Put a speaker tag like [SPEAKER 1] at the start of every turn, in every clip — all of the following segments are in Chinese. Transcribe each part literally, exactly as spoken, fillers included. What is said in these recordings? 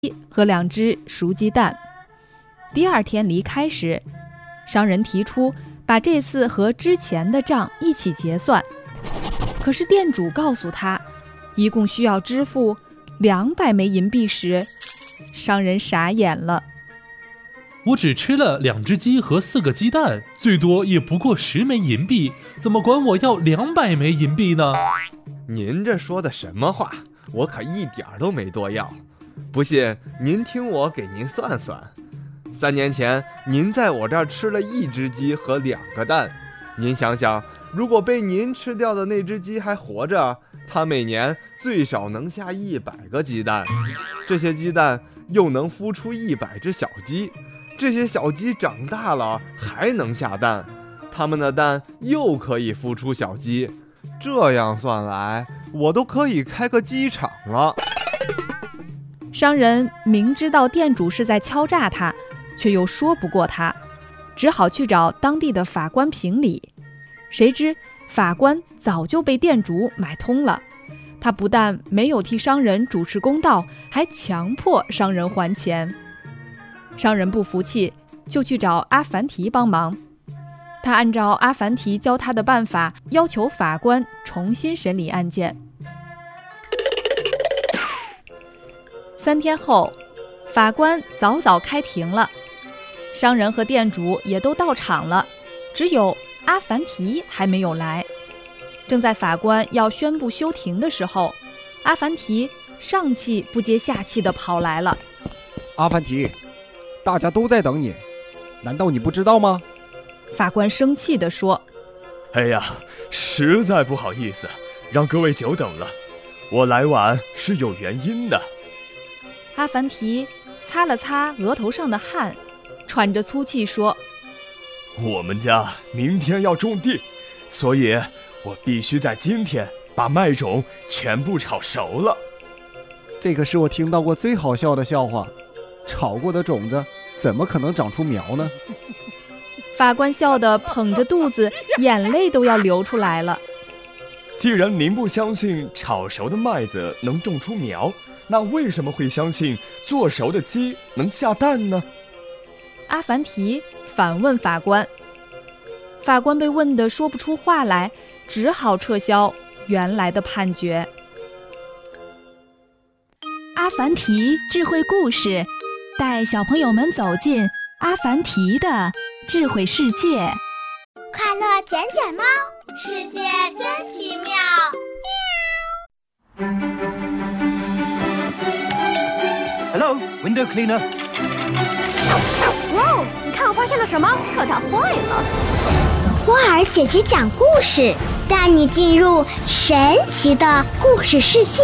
[SPEAKER 1] 和两只熟鸡蛋。第二天离开时，商人提出把这次和之前的账一起结算，可是店主告诉他，一共需要支付两百枚银币时，商人傻眼了。
[SPEAKER 2] 我只吃了两只鸡和四个鸡蛋，最多也不过十枚银币，怎么管我要两百枚银币呢？
[SPEAKER 3] 您这说的什么话？我可一点都没多要。不信您听我给您算算。三年前您在我这儿吃了一只鸡和两个蛋，您想想，如果被您吃掉的那只鸡还活着，它每年最少能下一百个鸡蛋，这些鸡蛋又能孵出一百只小鸡，这些小鸡长大了还能下蛋，它们的蛋又可以孵出小鸡，这样算来，我都可以开个鸡场了。
[SPEAKER 1] 商人明知道店主是在敲诈他，却又说不过他，只好去找当地的法官评理。谁知法官早就被店主买通了，他不但没有替商人主持公道，还强迫商人还钱。商人不服气，就去找阿凡提帮忙。他按照阿凡提教他的办法，要求法官重新审理案件。三天后，法官早早开庭了，商人和店主也都到场了，只有阿凡提还没有来。正在法官要宣布休庭的时候，阿凡提上气不接下气地跑来了。
[SPEAKER 4] 阿凡提，大家都在等你，难道你不知道吗？
[SPEAKER 1] 法官生气地说：
[SPEAKER 5] 哎呀，实在不好意思，让各位久等了，我来晚是有原因的。
[SPEAKER 1] 阿凡提擦了擦额头上的汗，喘着粗气说：
[SPEAKER 5] 我们家明天要种地，所以我必须在今天把麦种全部炒熟了。
[SPEAKER 4] 这个是我听到过最好笑的笑话，炒过的种子怎么可能长出苗呢？
[SPEAKER 1] 法官笑得捧着肚子，眼泪都要流出来了。
[SPEAKER 5] 既然您不相信炒熟的麦子能种出苗，那为什么会相信做熟的鸡能下蛋呢？
[SPEAKER 1] 阿凡提反问法官。法官被问得说不出话来，只好撤销原来的判决。
[SPEAKER 6] 阿凡提智慧故事，带小朋友们走进阿凡提的智慧世界。
[SPEAKER 7] 快乐捡捡猫，世界真奇妙。
[SPEAKER 8] Hello, window cleaner.
[SPEAKER 7] 哇哦，你看我发现了什么？可它坏了。花儿姐姐讲故事，带你进入神奇的故事世界。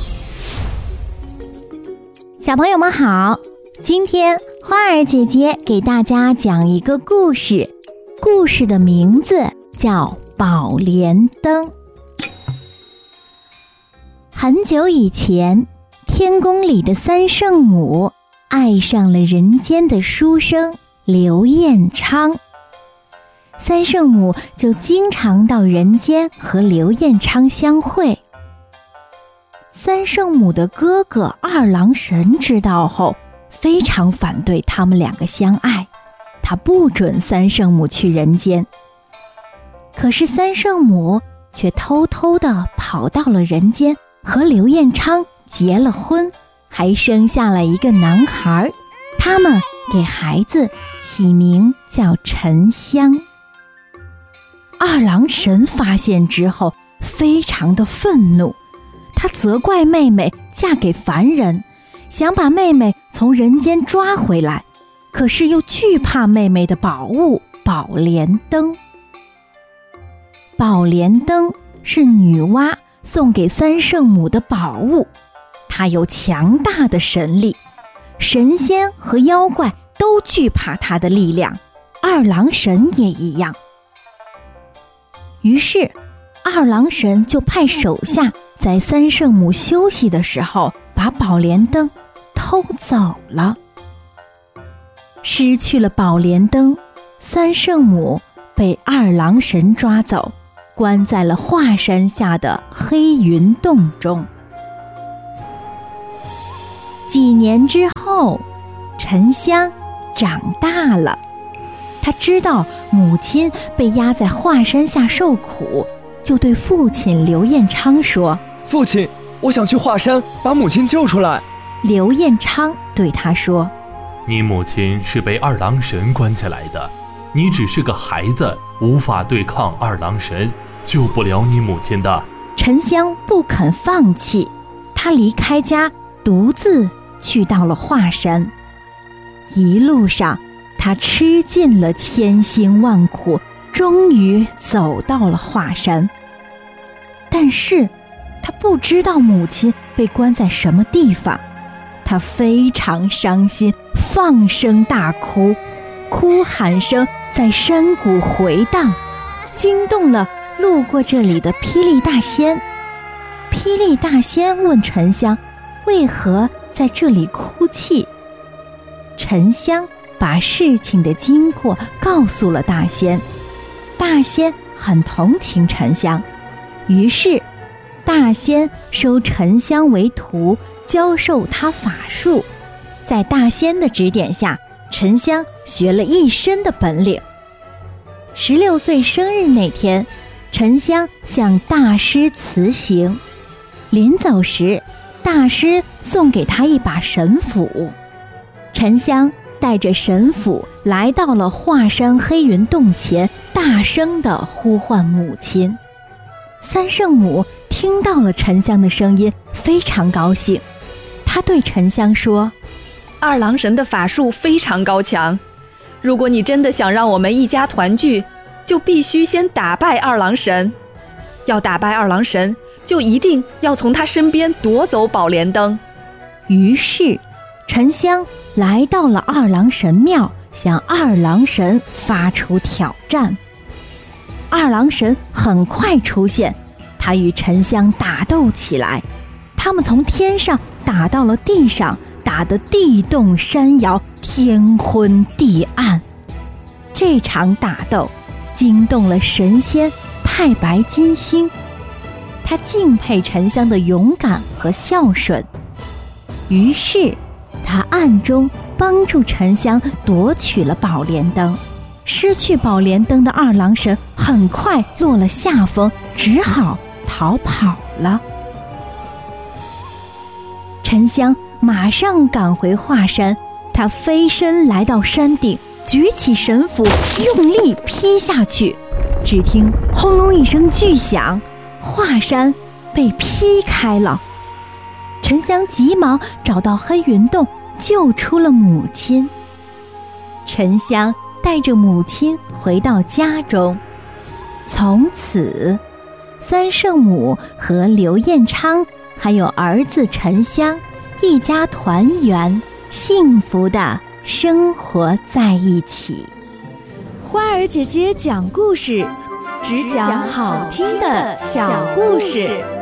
[SPEAKER 9] 小朋友们好，今天花儿姐姐给大家讲一个故事，故事的名字叫《宝莲灯》。很久以前，天宫里的三圣母爱上了人间的书生刘彦昌，三圣母就经常到人间和刘彦昌相会。三圣母的哥哥二郎神知道后，非常反对他们两个相爱，他不准三圣母去人间。可是三圣母却偷偷地跑到了人间，和刘彦昌结了婚，还生下了一个男孩，他们给孩子起名叫沉香。二郎神发现之后非常的愤怒，他责怪妹妹嫁给凡人，想把妹妹从人间抓回来，可是又惧怕妹妹的宝物宝莲灯。宝莲灯是女娲送给三圣母的宝物，它有强大的神力，神仙和妖怪都惧怕它的力量，二郎神也一样。于是二郎神就派手下在三圣母休息的时候把宝莲灯偷走了。失去了宝莲灯，三圣母被二郎神抓走，关在了华山下的黑云洞中。 几年之后，沉香长大了，他知道母亲被压在华山下受苦，就对父亲刘彦昌说：
[SPEAKER 5] 父亲，我想去华山把母亲救出来。
[SPEAKER 9] 刘彦昌对他说：
[SPEAKER 2] 你母亲是被二郎神关起来的，你只是个孩子，无法对抗二郎神，救不了你母亲的。
[SPEAKER 9] 沉香不肯放弃，他离开家，独自去到了华山。一路上，他吃尽了千辛万苦，终于走到了华山。但是，他不知道母亲被关在什么地方，他非常伤心，放声大哭，哭喊声在山谷回荡，惊动了路过这里的霹雳大仙。霹雳大仙问沉香为何在这里哭泣，沉香把事情的经过告诉了大仙。大仙很同情沉香，于是大仙收沉香为徒，教授他法术。在大仙的指点下，沉香学了一身的本领。十六岁生日那天，沉香向大师辞行，临走时，大师送给他一把神斧。沉香带着神斧来到了华山黑云洞前，大声地呼唤母亲。三圣母听到了沉香的声音，非常高兴。他对沉香说：
[SPEAKER 1] 二郎神的法术非常高强，如果你真的想让我们一家团聚，就必须先打败二郎神。要打败二郎神，就一定要从他身边夺走宝莲灯。
[SPEAKER 9] 于是沉香来到了二郎神庙，向二郎神发出挑战。二郎神很快出现，他与沉香打斗起来，他们从天上打到了地上，打得地动山摇，天昏地暗。这场打斗惊动了神仙太白金星，他敬佩沉香的勇敢和孝顺，于是他暗中帮助沉香夺取了宝莲灯。失去宝莲灯的二郎神很快落了下风，只好逃跑了。沉香马上赶回华山，他飞身来到山顶，举起神斧，用力劈下去。只听轰隆一声巨响，华山被劈开了。沉香急忙找到黑云洞，救出了母亲。沉香带着母亲回到家中，从此三圣母和刘彦昌还有儿子沉香一家团圆，幸福地生活在一起。
[SPEAKER 6] 花儿姐姐讲故事，只讲好听的小故事。